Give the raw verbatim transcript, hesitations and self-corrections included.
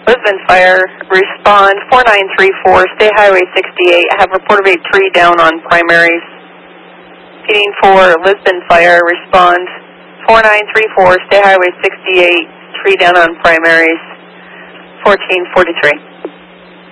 Lisbon Fire, respond four nine three four, State Highway sixty-eight. I have report of a tree down on primaries. Heading for Lisbon Fire, respond four nine three four, State Highway sixty-eight, tree down on primaries, fourteen forty-three.